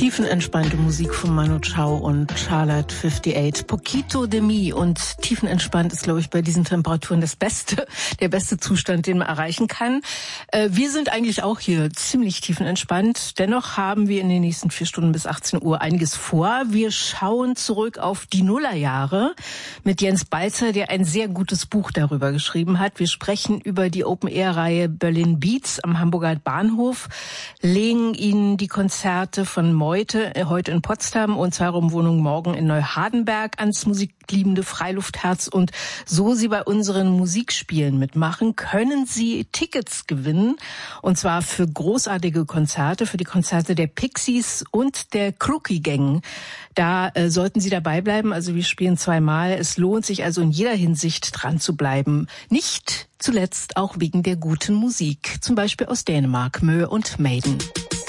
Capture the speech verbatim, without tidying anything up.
Tiefenentspannte Musik von Manu Chao und Charlotte achtundfünfzig. Poquito de mi. Und tiefenentspannt ist, glaube ich, bei diesen Temperaturen das Beste, der beste Zustand, den man erreichen kann. Äh, wir sind eigentlich auch hier ziemlich tiefenentspannt. Dennoch haben wir in den nächsten vier Stunden bis achtzehn Uhr einiges vor. Wir schauen zurück auf die Nullerjahre mit Jens Balzer, der ein sehr gutes Buch darüber geschrieben hat. Wir sprechen über die Open-Air-Reihe Berlin Beats am Hamburger Bahnhof, legen Ihnen die Konzerte von Meute, heute in Potsdam und Zweiraumwohnung morgen in Neuhardenberg ans musikliebende Freiluftherz. Und so Sie bei unseren Musikspielen mitmachen, können Sie Tickets gewinnen. Und zwar für großartige Konzerte, für die Konzerte der Pixies und der Crookie Gang. Da äh, sollten Sie dabei bleiben. Also wir spielen zweimal. Es lohnt sich also in jeder Hinsicht dran zu bleiben. Nicht zuletzt auch wegen der guten Musik. Zum Beispiel aus Dänemark, Mö und Maiden.